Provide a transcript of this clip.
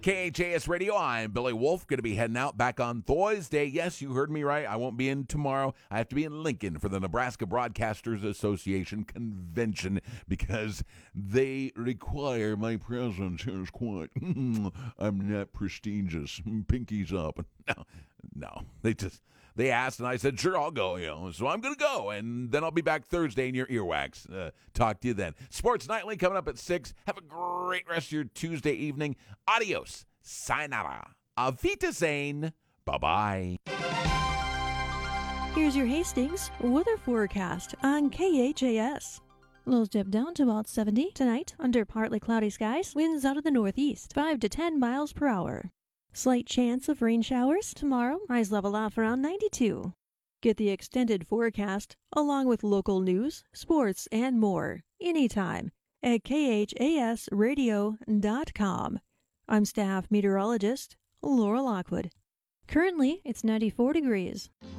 KHAS Radio. I'm Billy Wolf, going to be heading out back on Thursday. Yes, you heard me right. I won't be in tomorrow. I have to be in Lincoln for the Nebraska Broadcasters Association convention because they require my presence. Here's quite. I'm not prestigious. Pinkies up. No. They asked, and I said, sure, I'll go. So I'm going to go, and then I'll be back Thursday in your earwax. Talk to you then. Sports Nightly coming up at 6. Have a great rest of your Tuesday evening. Adios. Sayonara. Auf Wiedersehen. Bye-bye. Here's your Hastings weather forecast on KHAS. Lows dip down to about 70 tonight under partly cloudy skies. Winds out of the northeast, 5 to 10 miles per hour. Slight chance of rain showers tomorrow. Highs level off around 92. Get the extended forecast along with local news, sports, and more anytime at khasradio.com. I'm staff meteorologist Laura Lockwood. Currently, it's 94 degrees.